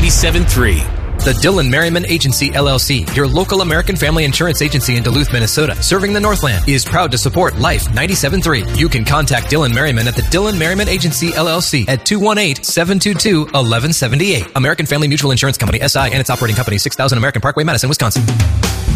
97.3. The Dylan Merriman Agency, LLC, your local American family insurance agency in Duluth, Minnesota, serving the Northland, is proud to support Life 97.3. You can contact Dylan Merriman at the Dylan Merriman Agency, LLC at 218-722-1178. American Family Mutual Insurance Company, SI, and its operating company, 6000 American Parkway, Madison, Wisconsin.